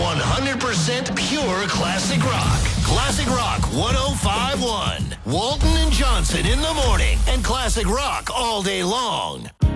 100% pure classic rock. Classic Rock 105.1. Walton and Johnson in the morning and classic rock all day long.